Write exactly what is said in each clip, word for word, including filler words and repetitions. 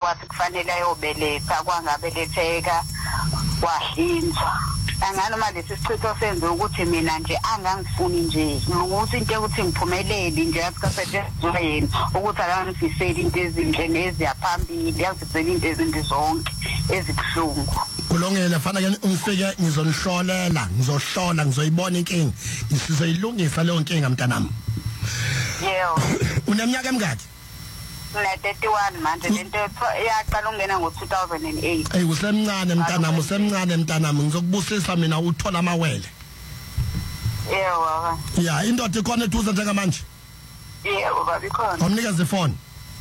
kwathi kufanele ayobeletha kwangabeletheka wahlinzwa. Anganoma lesi sichitho senze ukuthi mina nje angangifuni nje ukuthi into ukuthi ngiphumelele nje asikasethezwe yena ukuthi akangifiseli into ezinhle neziyaphambili yangifisela into ezinde zonke ezibhlungu. Kulungile fana ke ungifike ngizonihlolela ngizohlola ngizoyibona inkingi sizoyilungisa leyo nkinga mntanami. Yebo. Uneminyaka emingaki? Na thirty-one manje lento yaqala ungena ngo two thousand eight. Hey usemncane mntanami usemncane mntanami ngizokubusisa mina uthola amawele. Yebo baba. Ya indoda ikhona eduze njengamanje? Yebo baba ikhona. Awunikeze ifoni.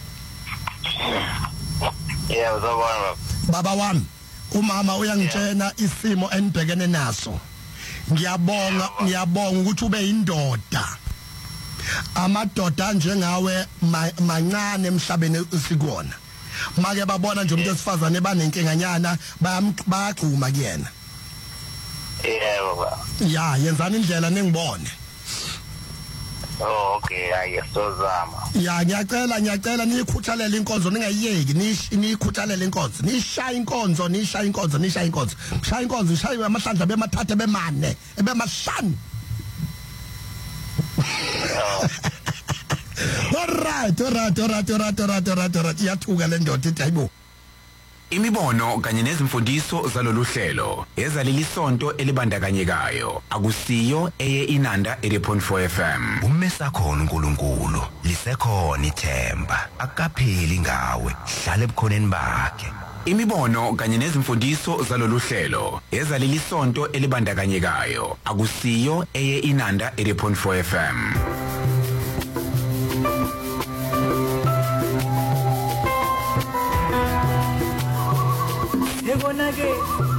Yebo zabona baba wami umama uyangitshena isimo enibhekene naso. Ngiyabonga ngiyabonga ukuthi ube indoda. Amadoda njengawe mancane emhlabeni sikona. Make babona nje umuntu esifazane banenkinkanyana bayagcuma kuyena. Yebo baba. Ya yenzani indlela ningibone. Oh okay ayesozama. Ya ngiyacela ngiyacela niyikhuthalele inkonzo ningayiyeki niyikhuthalele inkonzo nishaya inkonzo nishaya inkonzo nishaya inkonzo shaya inkonzo shaya amahlandla bemathathe bemane ebemahlanu. Alright alright alright alright alright alright alright iyathuka le ndoda ithi hayibo. Imibono kanye nezimfundiso zalolu hlelo ezaleli sonto elibandakanyekayo akusiyo eye Inanda eighty point four F M. Umesa khona uNkulunkulu lisekhona ithemba akapheli ngawe hlala ebukhoneni bakhe. Imibono kanye nezimfundiso zalolu hlelo ezaleli sonto elibandakanyekayo akusiyo eye Inanda eighty point four F M. Ebona ke